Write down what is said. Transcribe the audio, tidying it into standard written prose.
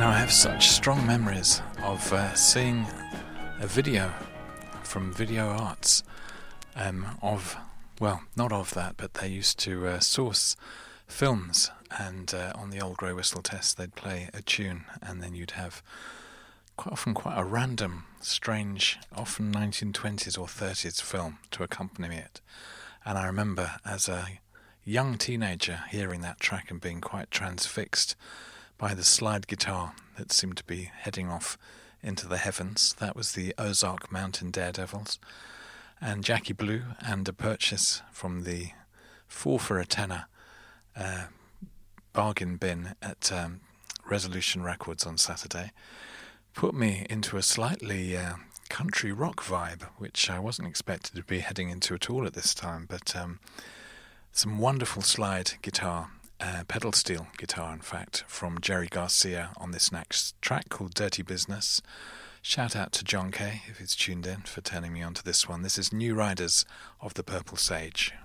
I have such strong memories of seeing a video from Video Arts not of that, but they used to source films, and on the old Grey Whistle test they'd play a tune, and then you'd have quite a random, strange, often 1920s or 30s film to accompany it. And I remember as a young teenager hearing that track and being quite transfixed by the slide guitar that seemed to be heading off into the heavens. That was the Ozark Mountain Daredevils, and Jackie Blue, and a purchase from the 4 for a tenner bargain bin at Resolution Records on Saturday put me into a slightly country rock vibe, which I wasn't expected to be heading into at all at this time, but some wonderful slide guitar, pedal steel guitar in fact, from Jerry Garcia on this next track called Dirty Business. Shout out to John Kay, if he's tuned in, for turning me on to this one. This is New Riders of the Purple Sage.